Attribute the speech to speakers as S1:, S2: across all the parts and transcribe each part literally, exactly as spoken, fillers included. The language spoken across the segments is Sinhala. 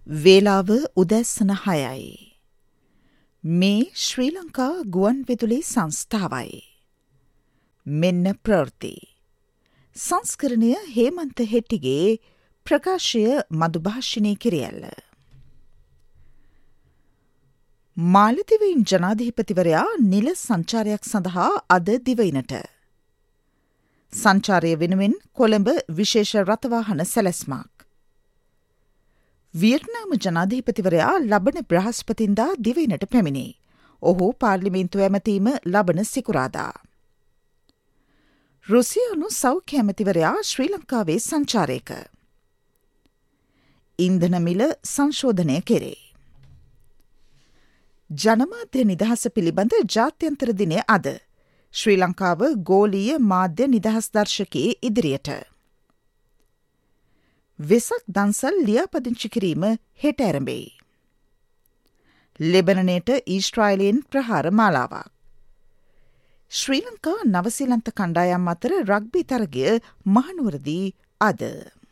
S1: වේලාව උදැස්සන හයයි. මේ ශ්‍රී ලංකා ගුවන් විදුලි සංස්ථාවයි. මෙන්න ප්‍රවෘත්ති. සංස්කරණය හේමන්ත හෙට්ටිගේ ප්‍රකාශය මදුභාෂිනී කිරියල්ල. මාලදිවයින් ජනාධිපතිවරයා නිල සංචාරයක් සඳහා අද දිවයිනට. සංචාරය වෙනුවෙන් කොළඹ විශේෂ රථවාහන සැලැස්මක්. වියට්නාම ජනාධිපතිවරයා ලබන බ්‍රහස්පතින්දා දිවයිනට පැමිණේ. ඔහු පාර්ලිමේන්තුව ඇමතීම ලබන සිකුරාදා. රුසියානු සෞඛ්‍ය ඇමතිවරයා ශ්‍රී ලංකාවේ සංචාරයක. ඉන්ධන මිල සංශෝධනය කෙරේ. ජනමාධ්‍ය නිදහස පිළිබඳ ජාත්‍යන්තර දිනය අද. ශ්‍රී ලංකාව ගෝලීය මාධ්‍ය නිදහස් දර්ශකයේ ඉදිරියට. වෙසක් දන්සල් ලියාපදිංචි කිරීම හෙට ඇරඹෙයි. ලෙබනනයට ඊශ්‍රායලයෙන් ප්‍රහාර මාලාවක්. ශ්‍රී ලංකා නවසීලන්ත කණ්ඩායම් අතර රග්බි තරගය මහනුවරදී අද.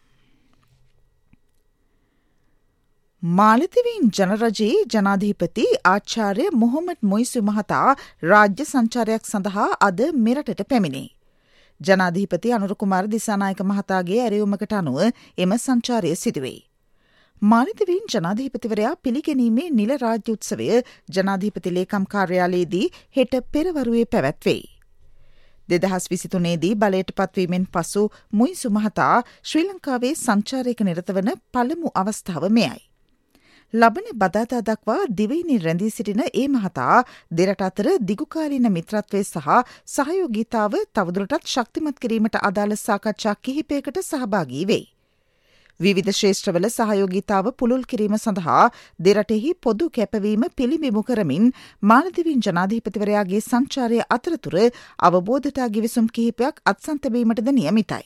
S1: මාලදිවයින් ජනරජයේ ජනාධිපති ආචාර්ය මොහොමඩ් මොයිසු මහතා රාජ්‍ය සංචාරයක් සඳහා අද මෙරටට පැමිණේ. ජනාධිපති අනුර කුමාර දිසානායක මහතාගේ ඇරයුමකට අනුව එම සංචාරය සිදුවේ. මාලදිවයින් ජනාධිපතිවරයා පිළිගැනීමේ නිල රාජ්‍ය උත්සවය ජනාධිපති ලේකම් කාර්යාලයේදී හෙට පෙරවරුවේ පැවැත්වෙයි. දෙදහස් විසිතුනේදී බලයට පත්වීමෙන් පසු මොයිසු මහතා ශ්‍රී ලංකාවේ සංචාරයක නිරත වන පළමු අවස්ථාව මෙයයි. ලබන බදාදා දක්වා දිවයිනේ රැඳී සිටින ඒ මහතා දෙරට අතර දිගුකාලීන මිත්‍රත්වය සහ සහයෝගීතාව තවදුරටත් ශක්තිමත් කිරීමට අදාළ සාකච්ඡා කිහිපයකට සහභාගී වෙයි. විවිධ ශ්‍රේෂ්ඨවල සහයෝගීතාව පුළුල් කිරීම සඳහා දෙරටෙහි පොදු කැපවීම පිළිබිඹු කරමින් මාලදිවයින් ජනාධිපතිවරයාගේ සංචාරය අතරතුර අවබෝධතා ගිවිසුම් කිහිපයක් අත්සන් තැබීමටද නියමිතයි.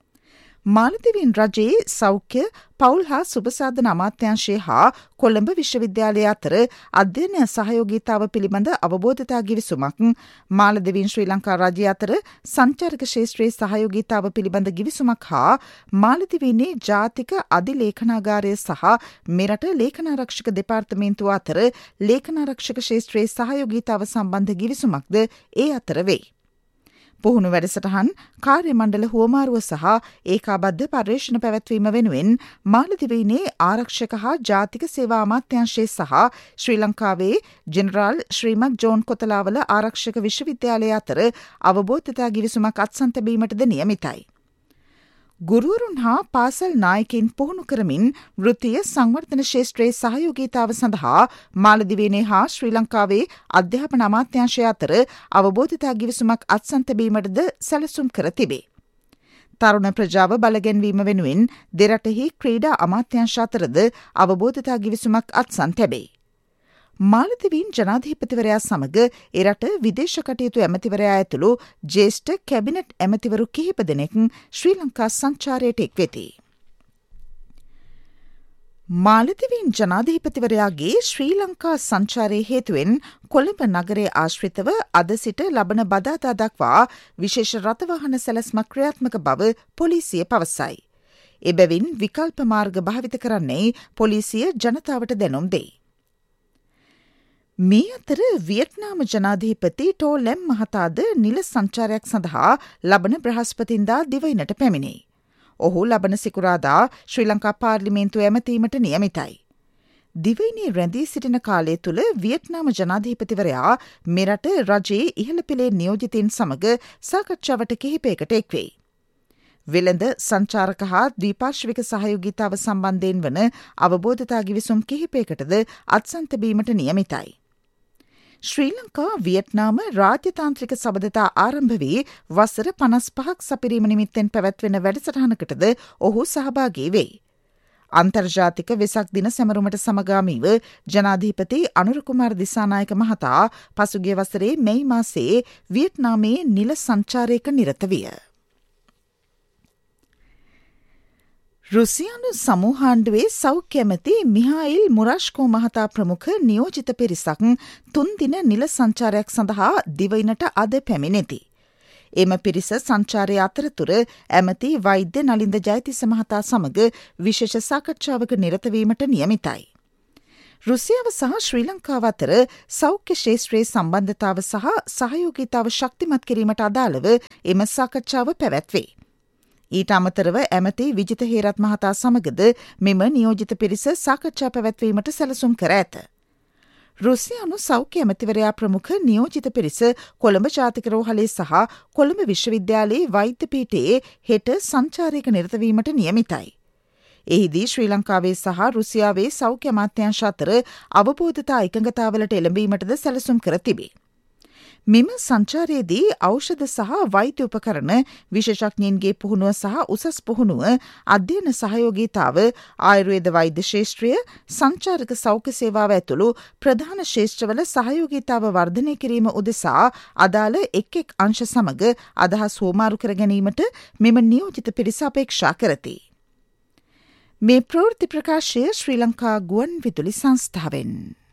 S1: මාලදිවයින් රජයේ සෞඛ්‍ය පවුල් හා සුබසාධන අමාත්‍යාංශය හා කොළඹ විශ්වවිද්‍යාලය අතර අධ්‍යයන සහයෝගීතාව පිළිබඳ අවබෝධතා ගිවිසුමක්, මාලදිවයින් ශ්‍රී ලංකා රජය අතර සංචාරක ක්ෂේත්‍රයේ සහයෝගීතාව පිළිබඳ ගිවිසුමක් හා මාලදිවයිනේ ජාතික අධිලේඛනාගාරය සහ මෙරට ලේඛනාරක්ෂක දෙපාර්තමේන්තුව අතර ලේඛනාරක්ෂක ක්ෂේත්‍රයේ සහයෝගීතාව සම්බන්ධ ගිවිසුමක්ද ඒ අතර වෙයි. පුහුණු වැඩසටහන් කාර්ය මණ්ඩල හුවමාරුව සහ ඒකාබද්ධ පර්යේෂණ පැවැත්වීම වෙනුවෙන් මාලදිවයිනේ ආරක්ෂක හා ජාතික සේවා අමාත්‍යාංශය සහ ශ්‍රී ලංකාවේ ජෙනරාල් ශ්‍රීමත් ජෝන් කොතලාවල ආරක්ෂක විශ්වවිද්‍යාලය අතර අවබෝධතා ගිවිසුමක් අත්සන් තැබීමටද නියමිතයි. ගුරුවරුන් හා පාසල් නායකින් පුහුණු කරමින් වෘත්තීය සංවර්ධන ක්ෂේත්‍රයේ සහයෝගීතාව සඳහා මාලදිවයිනේ හා ශ්‍රී ලංකාවේ අධ්‍යාපන අමාත්‍යාංශය අතර අවබෝධතා ගිවිසුමක් අත්සන් තැබීමටද සැලසුම් කර තිබේ. තරුණ ප්‍රජාව බලගැන්වීම වෙනුවෙන් දෙරටෙහි ක්‍රීඩා අමාත්‍යාංශ අතරද අවබෝධතා ගිවිසුමක් අත්සන් තැබේ. මාලදිවයින් ජනාධිපතිවරයා සමග එරට විදේශ කටයුතු ඇමතිවරයා ඇතුළු ජ්‍යෙෂ්ඨ කැබිනට් ඇමතිවරු කිහිප දෙනෙක් ශ්‍රී ලංකා සංචාරයට එක්වෙති. මාලදිවයින් ජනාධිපතිවරයාගේ ශ්‍රී ලංකා සංචාරය හේතුවෙන් කොළඹ නගරයේ ආශ්‍රිතව අද සිට ලබන බදාදා දක්වා විශේෂ රථවාහන සැලැස්මක් ක්‍රියාත්මක බව පොලිසිය පවසයි. එබැවින් විකල්ප මාර්ග භාවිත කරන්නේ පොලිසිය ජනතාවට දැනුම් දෙයි. මේ අතර වියට්නාම ජනාධිපති ටෝ ලැම් මහතාද නිල සංචාරයක් සඳහා ලබන බ්‍රහස්පතින්දා දිවයිනට පැමිණේ. ඔහු ලබන සිකුරාදා ශ්‍රී ලංකා පාර්ලිමේන්තුව ඇමතීමට නියමිතයි. දිවයිනේ රැඳී සිටින කාලය තුළ වියට්නාම ජනාධිපතිවරයා මෙරට රජයේ ඉහළ පෙළේ නියෝජිතයින් සමග සාකච්ඡාවට කිහිපයකට එක්වෙයි. වෙළඳ සංචාරක හා ද්විපාර්ශ්වික සහයෝගීතාව සම්බන්ධයෙන් වන අවබෝධතා ගිවිසුම් කිහිපයකටද අත්සන් තැබීමට නියමිතයි. ශ්‍රී ලංකා වියට්නාම රාජ්‍යතාන්ත්‍රික සබඳතා ආරම්භ වී වසර පනස් පහක් සපිරීම නිමිත්තෙන් පැවැත්වෙන වැඩසටහනකටද ඔහු සහභාගී වෙයි. අන්තර්ජාතික වෙසක් දින සැමරුමට සමගාමීව ජනාධිපති අනුර කුමාර දිසානායක මහතා පසුගිය වසරේ මැයි මාසයේ වියට්නාමයේ නිල සංචාරයක නිරත විය. රුසියානු සමූහාණ්ඩුවේ සෞඛ්‍ය ඇමති මිහායිල් මුරාෂ්කෝ මහතා ප්‍රමුඛ නියෝජිත පිරිසක් තුන් දින නිල සංචාරයක් සඳහා දිවයිනට අද පැමිණෙති. එම පිරිස සංචාරය අතරතුර ඇමති වෛද්‍ය නලින්ද ජයතිස්ස මහතා සමග විශේෂ සාකච්ඡාවක නිරත වීමට නියමිතයි. රුසියාව සහ ශ්‍රී ලංකාව අතර සෞඛ්‍ය ක්ෂේත්‍රයේ සම්බන්ධතාව සහ සහයෝගීතාව ශක්තිමත් කිරීමට අදාළව එම සාකච්ඡාව පැවැත්වේ. ඊට අමතරව ඇමති විජිත හේරත් මහතා සමගද මෙම නියෝජිත පිරිස සාකච්ඡා පැවැත්වීමට සැලසුම් කර ඇත. රුසියානු සෞඛ්‍ය ඇමතිවරයා ප්‍රමුඛ නියෝජිත පිරිස කොළඹ ජාතික රෝහලේ සහ කොළඹ විශ්වවිද්‍යාලයේ වෛද්‍ය පීඨයේ හෙට සංචාරයක නිරතවීමට නියමිතයි. එහිදී ශ්‍රී ලංකාවේ සහ රුසියාවේ සෞඛ්‍ය අමාත්‍යාංශ අතර අවබෝධතා එකඟතාවලට එළඹීමටද සැලසුම් කර තිබේ. මෙම සංචාරයේදී ඖෂධ සහ වෛද්‍ය උපකරණ විශේෂඥයින්ගේ පුහුණුව සහ උසස් පුහුණුව අධ්‍යයන සහයෝගීතාව ආයුර්වේද වෛද්‍ය ශාස්ත්‍රය සංචාරක සෞඛ්‍ය සේවාව ඇතුළු ප්‍රධාන ශාස්ත්‍රවල සහයෝගීතාව වර්ධනය කිරීම උදෙසා අදාළ එක් එක් අංශ සමග අදහස් හුවමාරු කර ගැනීමට මෙම නියෝජිත පිරිස අපේක්ෂා කරති. මේ ප්‍රවෘත්ති ප්‍රකාශය ශ්‍රී ලංකා ගුවන් විදුලි සංස්ථාවෙන්.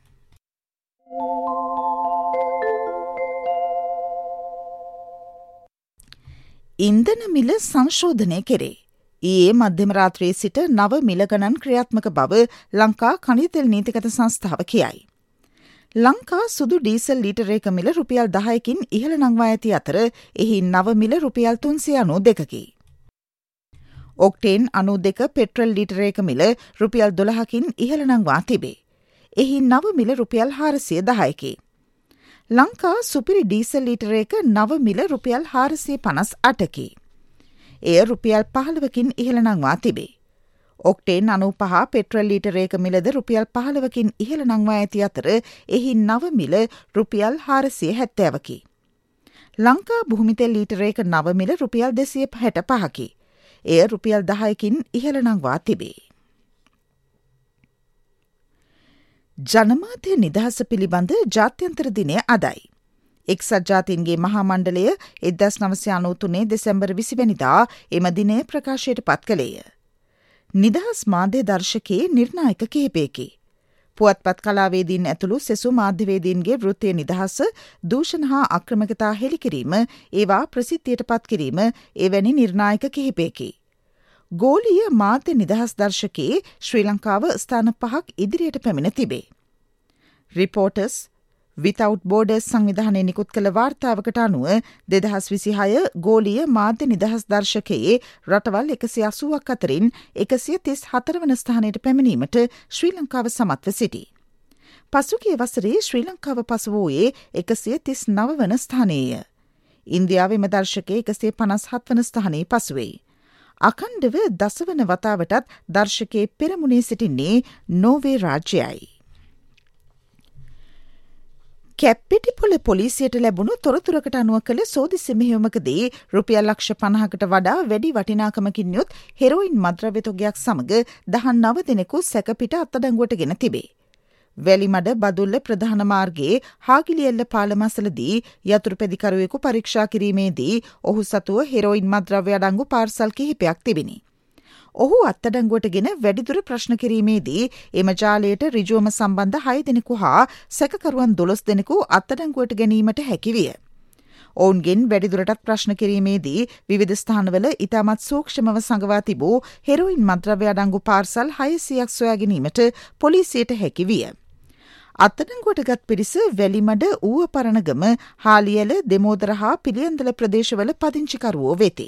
S1: ඉන්ධන මිල සංශෝධනය කෙරේ. ඊයේ මධ්‍යම රාත්‍රියේ සිට නව මිල ගණන් ක්‍රියාත්මක බව ලංකා කනිජ තෙල් නීතිගත සංස්ථාව කියයි. ලංකා සුදු ඩීසල් ලීටරයක මිල රුපියල් දහයකින් ඉහළ නංවා ඇති අතර එහි නව මිල රුපියල් තුන්සිය අනූදෙකකි. ඔක්ටේන් අනූදෙක පෙට්‍රල් ලීටරයක මිල රුපියල් දොළහකින් ඉහළ නංවා තිබේ. එහි නව මිල රුපියල් හාරසිය දහයකි. ලංකා සුපිරි ඩීසල් ලීටරයක නව මිල රුපියල් හාරසිය පනස් අටකි. එය රුපියල් පහළවකින් ඉහළ නංවා තිබේ. ඔක්ටේන් අනූපහ පෙට්‍රල් ලීටරයක මිලද රුපියල් පහළවකින් ඉහළ නංවා ඇති අතර එහි නව මිල රුපියල් හාරසිය හැත්තෑවකි. ලංකා භූමිතෙල් ලීටරයක නව මිල රුපියල් දෙසිය හැට පහකි. එය රුපියල් දහයකින් ඉහළ නංවා තිබේ. ජනමාධ්‍ය නිදහස පිළිබඳ ජාත්‍යන්තර දිනය අදයි. එක්සත් ජාතීන්ගේ මහා මණ්ඩලය එක්දහස් නවසිය අනූතුනේ දෙසැම්බර් විසිවැනිදා එම දිනය ප්‍රකාශයට පත් කළේය. නිදහස් මාධ්‍ය දර්ශකයේ නිර්ණායක කිහිපයකි. පුවත්පත් කලාවේදීන් ඇතුළු සෙසු මාධ්‍යවේදීන්ගේ වෘත්තීය නිදහස, දූෂණ හා අක්‍රමිකතා හෙළිකිරීම, ඒවා ප්‍රසිද්ධියට පත් කිරීම එවැනි නිර්ණායක කිහිපයකි. ගෝලීය මාධ්‍ය නිදහස් දර්ශකයේ ශ්‍රී ලංකාව ස්ථාන පහක් ඉදිරියට පැමිණ තිබේ. රිපෝටර්ස් විතවුට් බෝඩර්ස් සංවිධානය නිකුත් කළ වාර්තාවකට අනුව දෙදහස් විසිහය ගෝලීය මාධ්‍ය නිදහස් දර්ශකයේ රටවල් එකසිය අසූවක් අතරින් එකසිය තිස් හතර වන ස්ථානයට පැමිණීමට ශ්‍රී ලංකාව සමත්ව සිටී. පසුගිය වසරේ ශ්‍රී ලංකාව පසු වූයේ එකසිය තිස් නව වන ස්ථානයේය. ඉන්දියාවේ මෙම දර්ශකයේ එකසිය පනස් හත් වන ස්ථානයේ පසුවෙයි. අඛණ්ඩව දසවන වතාවටත් දර්ශකයේ පෙරමුණේ සිටින්නේ නෝර්වේ රාජ්‍යයයි. කැප්පිටිපොළ පොලිසියට ලැබුණු තොරතුරකට අනුව කළ සෝදිසි මෙහෙයුමකදී රුපියල් ලක්ෂ පනහකට වඩා වැඩි වටිනාකමකින් යුත් හෙරොයින් මද්‍රව්‍ය තොගයක් සමග දහනව දෙනෙකු සැකපිට අත්අඩංගුවට ගෙන තිබේ. වැලිමඩ බදුල්ල ප්‍රධාන මාර්ගයේ හාගිලියෙල්ල පාලම අසලදී යතුරුපැදිකරුවෙකු පරීක්ෂා කිරීමේදී ඔහු සතුව හෙරොයින් මද්‍රව්‍ය අඩංගු පාර්සල් කිහිපයක් තිබිණි. ඔහු අත්අඩංගුවට ගෙන වැඩිදුර ප්‍රශ්න කිරීමේදී එම ජාලයට ඍජුවම සම්බන්ධ හය දෙනෙකු හා සැකකරුවන් දොළොස් දෙනෙකු අත්අඩංගුවට ගැනීමට හැකි විය. ඔවුන්ගෙන් වැඩිදුරටත් ප්‍රශ්න කිරීමේදී විවිධ ස්ථානවල ඉතාමත් සූක්ෂමව සඟවා තිබූ හෙරොයින් මද්‍රව්‍ය අඩංගු පාර්සල් හයසියක් සොයා ගැනීමට පොලිසියට හැකි විය. අත්අඩංගුවට ගත් පිරිස වැලිමඩ ඌව පරණගම, හාලියල, දෙමෝදර හා පිළියන්දල ප්‍රදේශවල පදිංචිකරුවෝ වෙති.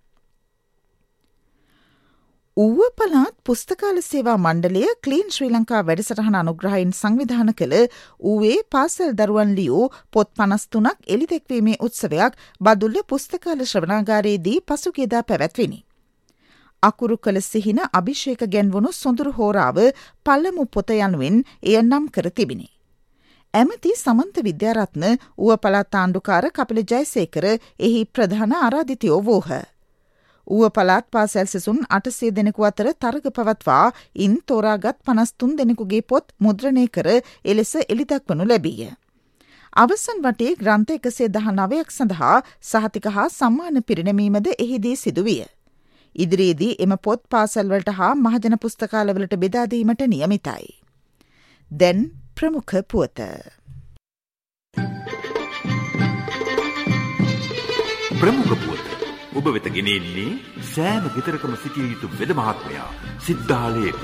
S1: ඌව පළාත් පුස්තකාල සේවා මණ්ඩලය ක්ලීන් ශ්‍රී ලංකා වැඩසටහන අනුග්‍රහයෙන් සංවිධාන කළ ඌවේ පාසල් දරුවන් ලියූ පොත් පනස් තුනක් එළිදැක්වීමේ උත්සවයක් බදුල්ල පුස්තකාල ශ්‍රවණාගාරයේදී පසුගියදා පැවැත්විණි. අකුරු කළ සිහින අභිෂේක ගැන්වුණු සොඳුරු හෝරාව පළමු පොත යනුවෙන් එය නම් කර තිබිණි. ඇමති සමන්ත විද්‍යාරත්න, ඌව පළාත් ආණ්ඩුකාර කපිල ජයසේකර එහි ප්‍රධාන ආරාධිතයෝ වූහ. ඌව පළාත් පාසැල් සිසුන් අටසිය දෙනෙකු අතර තරග පවත්වා ඉන් තෝරාගත් පනස් තුන් දෙනෙකුගේ පොත් මුද්‍රණය කර එලෙස එළිදක්වනු ලැබීය. අවසන් වටේ ග්‍රන්ථ එකසිය දහනවයක් සඳහා සහතික හා සම්මාන පිරිනැමීමද එහිදී සිදුවිය. ඉදිරියේදී එම පොත් පාසල්වලට හා මහජන පුස්තකාලවලට බෙදා දීමට නියමිතයි. දැන් ප්‍රමුඛ පුවත.
S2: ප්‍රමුඛ පුවත. ඔබ වෙත ගෙනෙන්නේ සෑම ගෙදරකම සිටිය යුතු වෙද මහත්මයා සිද්ධාලේප.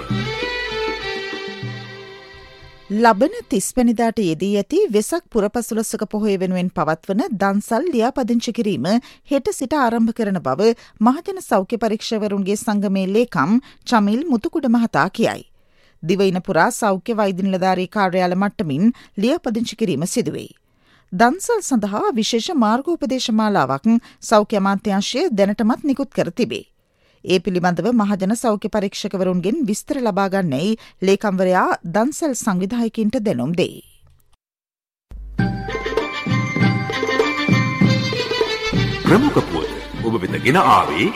S1: ලබන තිස්වැනිදාට යෙදී ඇති වෙසක් පුරපසළොස්වක පොහොය වෙනුවෙන් පවත්වන දන්සල් ලියාපදිංචි කිරීම හෙට සිට ආරම්භ කරන බව මහජන සෞඛ්‍ය පරීක්ෂකවරුන්ගේ සංගමේ ලේකම් චමිල් මුතුකුඩ මහතා කියයි. දිවයින පුරා සෞඛ්‍ය වෛද්‍ය නිලධාරී කාර්යාල මට්ටමින් ලියාපදිංචි කිරීම සිදුවේ. දන්සල් සඳහා විශේෂ මාර්ගෝපදේශ මාලාවක් සෞඛ්‍ය අමාත්‍යාංශය දැනටමත් නිකුත් කර තිබේ. ඒ පිළිබඳව මහජන සෞඛ්‍ය පරීක්ෂකවරුන්ගෙන් විස්තර ලබා ගන්නයි ලේකම්වරයා දන්සල් සංවිධායකින්ට දැනුම් දෙයි.
S2: ප්‍රමුඛ පුවත ඔබ වෙත ගෙන ආවේ